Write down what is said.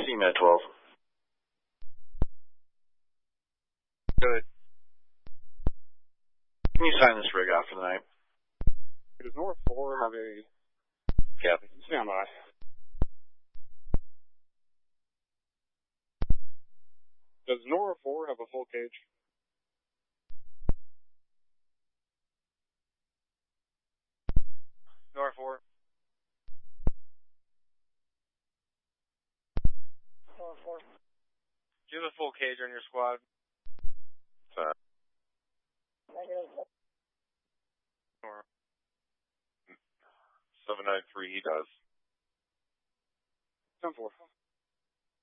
Med 12. Good. Can you sign this rig off for the night? Does North 4 have a... Copy. Stand by. Does Nora 4 have a full cage? Nora 4. Nora 4. Do you have a full cage on your squad? Negative. Nora. 793, he does. 10-4.